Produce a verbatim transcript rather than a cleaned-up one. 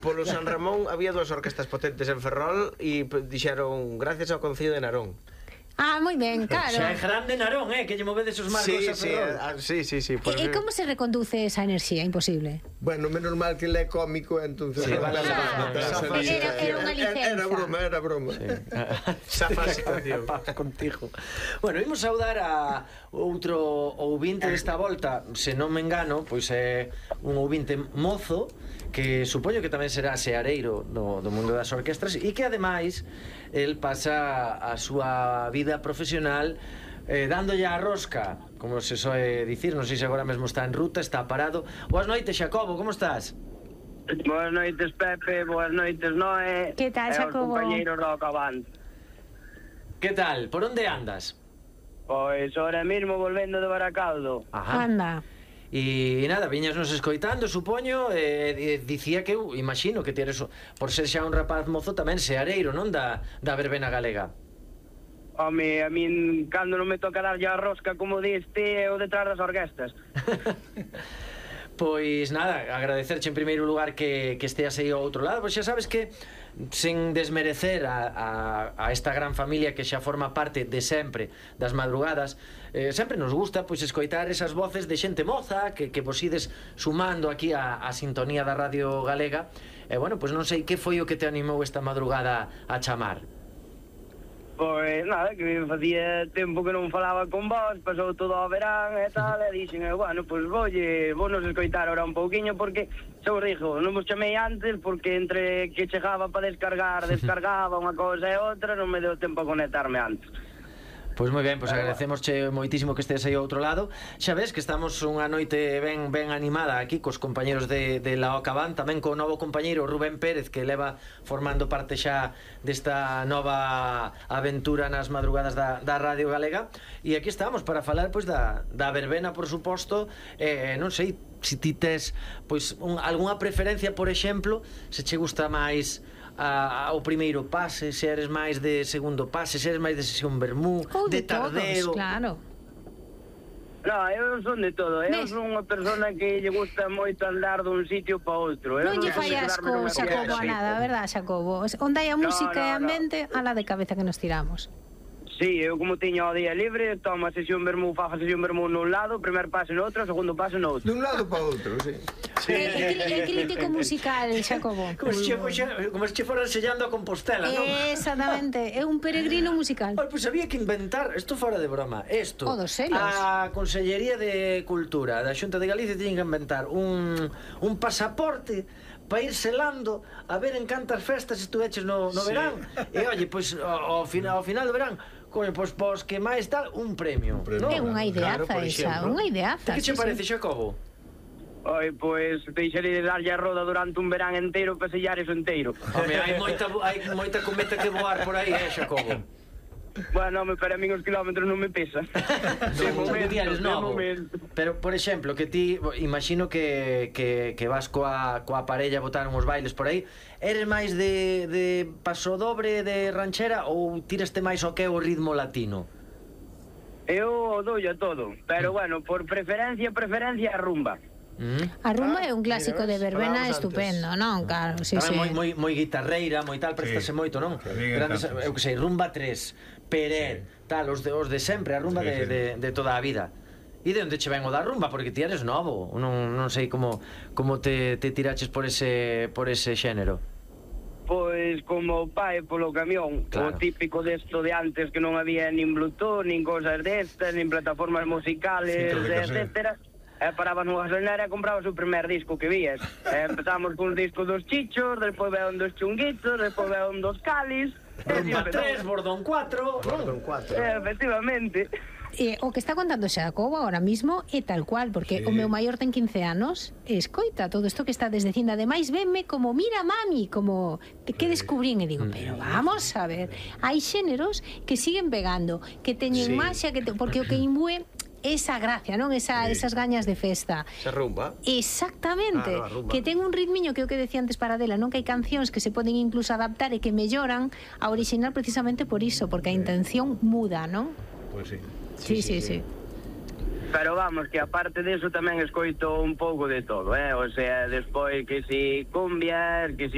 Polo San Ramón había dúas orquestas potentes en Ferrol e dixeron gracias ao Concello de Narón. Ah, moi ben, claro. Xa é grande Narón, eh, que lle movedes os marcos Sí, a sí, Ferrol. ah, sí, sí, sí. E, e como se reconduce esa enerxía? Imposible. Bueno, menos mal que ele é cómico, entonces... Sí, vale, Ah, vale, era, era unha licenza. Era broma, era broma. Safa a situación. Contigo. Bueno, imos saudar a outro ouvinte desta volta, se non me engano, pois é un ouvinte mozo que supoño que tamén será seareiro do, do mundo das orquestras e que ademais el pasa a súa vida profesional eh, dándolle a rosca, como se soe dicir, non sei se agora mesmo está en ruta, está parado. Boas noites, Xacobo, como estás? Boas noites, Pepe, boas noites, Noé. Que tal, Xacobo? E os compañeiros do Acabant. Que tal? Por onde andas? Pois ahora mismo volvendo de Baracaldo. Ajá. Anda. E nada, viñas nos escoitando, supoño, e, e dicía que eu imagino que tienes, por ser xa un rapaz mozo, tamén seareiro, non? Da, da verbena galega. Home, a min, cando non me toca darlle a rosca, como diste, é o detrás das orquestas. Pois nada, agradecerche en primeiro lugar que, que esteas aí ao outro lado. Pois xa sabes que, sen desmerecer a, a, a esta gran familia que xa forma parte de sempre das madrugadas, eh, sempre nos gusta pois escoitar esas voces de xente moza que, que vos ides sumando aquí a, a sintonía da Radio Galega. E bueno, pois non sei que foi o que te animou esta madrugada a chamar. Pois nada, que facía tempo que non falaba con vos, pasou todo o verán e tal, e dixen, bueno, pois volle, vou nos escoitar ahora un pouquiño, porque, xa vos dixo, non vos chamei antes, porque entre que chegaba para descargar, descargaba unha cousa e outra, non me deu tempo a conectarme antes. Pois moi ben, pois agradecemosche moitísimo que estés aí ao outro lado. Xa ves que estamos unha noite ben ben animada aquí cos compañeros de, de la Ocabán, tamén co novo compañeiro Rubén Pérez, que leva formando parte xa desta nova aventura nas madrugadas da, da Radio Galega. E aquí estamos para falar pois da, da verbena, por suposto. eh, Non sei se ti tes pois un, algunha preferencia, por exemplo, se che gusta máis A, ao primeiro pase, se eres máis de segundo pase, se eres máis de sesión vermú, Ou de, de tardeo. todos, claro. No, eu son de todo, eu son unha persona que lle gusta moito andar dun sitio para outro. Non lle fallas co Xacobo a nada, verdad, Xacobo? Onde hai a música e ambiente, a la de cabeza que nos tiramos. Sí, eu como tiño o día libre, tomo a sesión vermú, fajo a sesión vermú nun lado, primer pase no outro, segundo pase no outro. Dun lado para outro, sí. É crítico musical, Xacobo. Como se che, como se che foran sellando a Compostela, non? Exactamente, é un peregrino musical. Pois pues había que inventar, isto fora de broma, isto. O dos selos. A Consellería de Cultura da Xunta de Galicia tiñen que inventar un, un pasaporte para ir selando a ver en cantas festas estuveches no, no verán. E oye, pois ao, ao, final, ao final do verán, coño, pois, pois que máis tal, un premio, Un premio. ¿no? É unha ideaza Claro, por esa, exemplo. unha ideaza. Que che sí, parece, sí. Xacobo? Oi, pois deixarei de darlle a roda durante un verán inteiro para sellar eso inteiro. Home, hai moita, hai moita cometa que voar por aí, eh, Xacobo? Bueno, home, para min os kilómetros non me pesa. De momento, Diares de novo. momento. Pero, por exemplo, que ti imagino que, que, que vas coa, coa parella a botar uns bailes por aí. Eres máis de, de pasodobre, de ranchera, ou tiraste máis o que é o ritmo latino? Eu dou a todo, pero bueno, por preferencia, preferencia a rumba. Mm. A rumba Ah, é un clásico mira, de verbena falábamos estupendo, antes. non? Claro, sí, Tamén sí. moi, moi, moi guitarreira, moi tal, préstase Sí. moito, non? Que a mí me Grandes, encanta, eu que sei, rumba tres, Peret, Sí. tal, os de, os de sempre, a rumba Sí, de, sí. de, de toda a vida. E de onde che ven o da rumba? Porque ti eres novo, non, non sei como, como te, te tiraches por ese, por ese xénero. Pois como o pai polo camión, Claro. o típico desto de antes que non había nin Bluetooth, nin cosas destas, nin plataformas musicales, Cinto de cassette. etcétera. E parabas nunha gasolinera e comprabas o primer disco que vías. E empezamos con os discos dos Chichos, despois veon dos Chunguitos, despois veon dos Calis. Rumba tres, Bordón cuatro, Bordón cuatro. Eh, efectivamente. E o que está contando Xacobo ahora mismo é tal cual, porque Sí. o meu maior ten quince anos e escoita todo isto que está desde cinda. Ademais, venme como, mira mami, como que descubrín, e digo, pero vamos a ver, hai xéneros que siguen pegando, que teñen Sí. maxia, que te, porque o que imbue esa gracia, non? Esa, Sí. esas gañas de festa. Se rumba. Exactamente, Ah, no, a rumba. que ten un ritmiño que é o que decía antes Paradela, non? Que hai cancións que se poden incluso adaptar e que melloran a original precisamente por iso, porque a intención muda, non? Pois sí. Sí, sí, sí. Pero vamos, que aparte deso tamén escoito un pouco de todo, eh? O sea, despois que si cumbias, que si